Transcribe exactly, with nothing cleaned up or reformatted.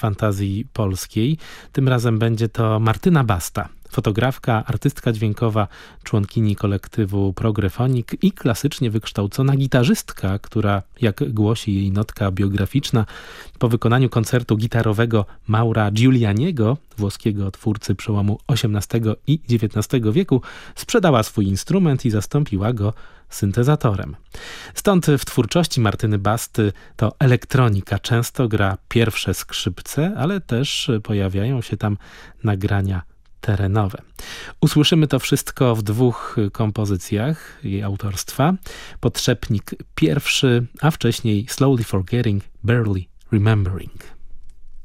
fantazji polskiej. Tym razem będzie to Martyna Basta. Fotografka, artystka dźwiękowa, członkini kolektywu Progrephonic i klasycznie wykształcona gitarzystka, która, jak głosi jej notka biograficzna, po wykonaniu koncertu gitarowego Maura Giulianiego, włoskiego twórcy przełomu osiemnastego i dziewiętnastego wieku, sprzedała swój instrument i zastąpiła go syntezatorem. Stąd w twórczości Martyny Basty to elektronika często gra pierwsze skrzypce, ale też pojawiają się tam nagrania terenowe. Usłyszymy to wszystko w dwóch kompozycjach jej autorstwa. Podszepnik pierwszy, a wcześniej Slowly Forgetting, Barely Remembering.